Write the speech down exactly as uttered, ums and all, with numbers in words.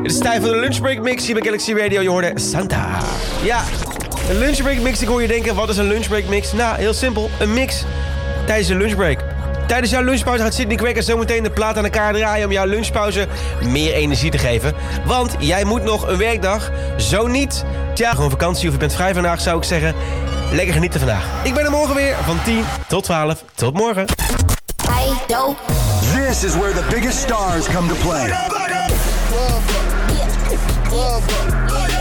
Het is tijd voor de Lunchbreak Mix hier bij Galaxy Radio. Je hoorde Santa. Ja, een Lunchbreak Mix. Ik hoor je denken, wat is een Lunchbreak Mix? Nou, heel simpel. Een mix tijdens een lunchbreak. Tijdens jouw lunchpauze gaat Sydney Quaker zometeen de plaat aan elkaar draaien om jouw lunchpauze meer energie te geven. Want jij moet nog een werkdag. Zo niet, tja, gewoon vakantie of je bent vrij vandaag, zou ik zeggen. Lekker genieten vandaag. Ik ben er morgen weer van tien tot twaalf. Tot morgen. This is where the biggest stars come to play.